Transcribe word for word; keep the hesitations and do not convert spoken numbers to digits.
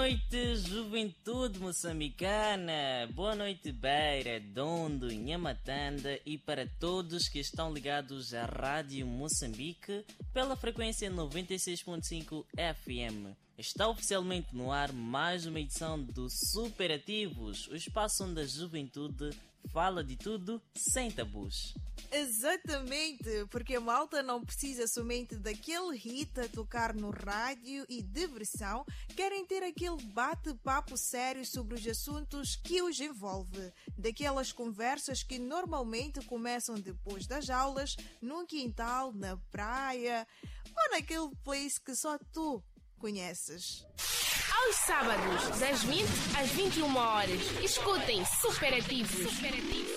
noite, juventude moçambicana. Boa noite, Beira, Dondo, Nhamatanda e para todos que estão ligados à Rádio Moçambique pela frequência noventa e seis ponto cinco F M. Está oficialmente no ar mais uma edição do Superativos, o espaço onde a juventude fala de tudo sem tabus. Exatamente, porque a malta não precisa somente daquele hit a tocar no rádio e diversão, querem ter aquele bate-papo sério sobre os assuntos que os envolve. Daquelas conversas que normalmente começam depois das aulas, num quintal, na praia ou naquele place que só tu conheces. Aos sábados, das vinte às vinte e uma horas, escutem Superativos. Superativos.